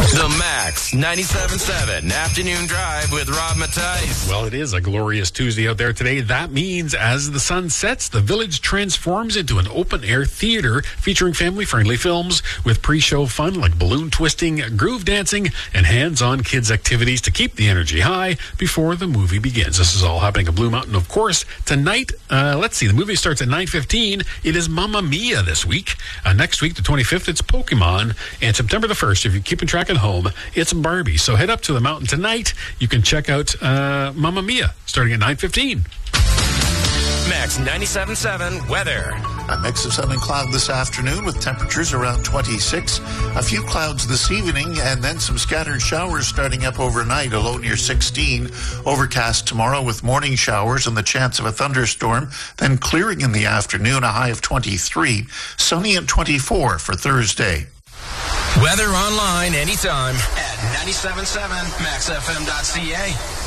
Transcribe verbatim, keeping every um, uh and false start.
The Max ninety-seven point seven Afternoon Drive with Rob Mattice. Well, it is a glorious Tuesday out there today. That means as the sun sets, the village transforms into an open-air theater featuring family-friendly films with pre-show fun like balloon twisting, groove dancing, and hands-on kids activities to keep the energy high before the movie begins. This is all happening at Blue Mountain, of course. Tonight, uh, let's see, the movie starts at nine fifteen. It is Mamma Mia this week. Uh, next week, the twenty-fifth, it's Pokemon. And September the first, if you're keeping track at home, it's Barbie. So head up to the mountain tonight. You can check out uh, Mamma Mia starting at nine fifteen. Max ninety-seven point seven weather. A mix of sun and cloud this afternoon with temperatures around twenty-six. A few clouds this evening and then some scattered showers starting up overnight, a low near sixteen. Overcast tomorrow with morning showers and the chance of a thunderstorm, then clearing in the afternoon, a high of twenty-three. Sunny at twenty-four for Thursday. Weather online anytime at ninety-seven point seven max f m dot c a.